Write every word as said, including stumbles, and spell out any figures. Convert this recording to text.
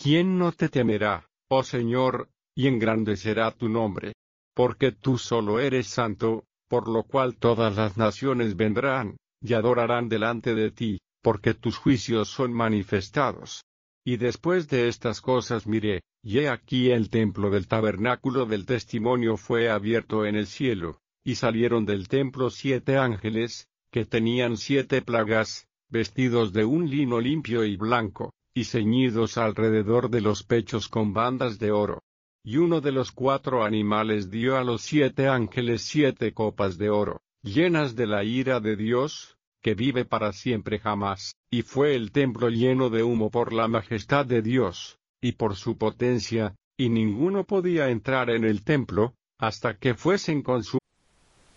¿quién no te temerá, oh Señor, y engrandecerá tu nombre? Porque tú solo eres santo, por lo cual todas las naciones vendrán, y adorarán delante de ti, porque tus juicios son manifestados. Y después de estas cosas miré, y he aquí el templo del tabernáculo del testimonio fue abierto en el cielo, y salieron del templo siete ángeles, que tenían siete plagas, vestidos de un lino limpio y blanco, y ceñidos alrededor de los pechos con bandas de oro. Y uno de los cuatro animales dio a los siete ángeles siete copas de oro, llenas de la ira de Dios, que vive para siempre jamás, y fue el templo lleno de humo por la majestad de Dios, y por su potencia, y ninguno podía entrar en el templo, hasta que fuesen consumidos.